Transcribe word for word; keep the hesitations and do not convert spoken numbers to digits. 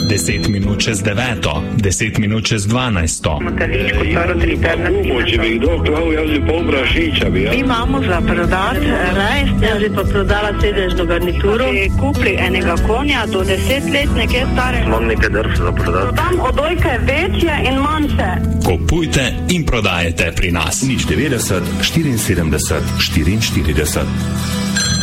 deset minut čez deveto, deset minut čez dvanajsto. Če bi kdo klav, jaz bi pol prašiča bi. Mi imamo za prodati rajs, jaz bi pa prodala sedežno garnituro. Bi kupili enega konja do deset let, nekaj stare. Imam nekaj drv za prodati. Prodam odojke večje in manjše. Kupujte in prodajete pri nas. nič devetdeset, štiriinsedemdeset, štiriinštirideset.